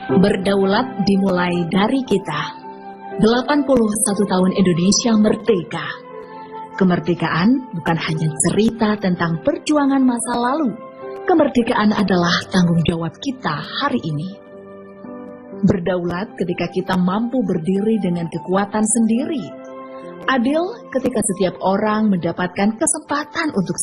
Berdaulat dimulai dari kita. 81 tahun Indonesia merdeka. Kemerdekaan bukan hanya cerita tentang perjuangan masa lalu. Kemerdekaan adalah tanggung jawab kita hari ini. Berdaulat ketika kita mampu berdiri dengan kekuatan sendiri. Adil ketika setiap orang mendapatkan kesempatan untuk